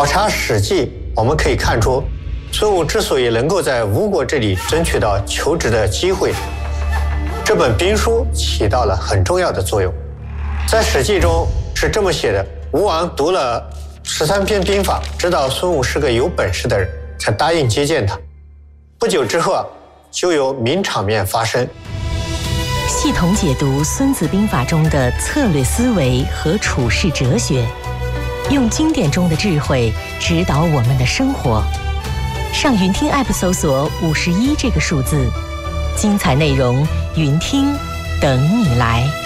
考察《史记》，我们可以看出，孙武之所以能够在吴国这里争取到求职的机会，这本兵书起到了很重要的作用。在《史记》中是这么写的：吴王读了13篇兵法，知道孙武是个有本事的人，才答应接见他。不久之后就有名场面发生。 系统解读《孙子兵法》中的策略思维和处世哲学，用经典中的智慧指导我们的生活。上云听 App 搜索51这个数字，精彩内容云听等你来。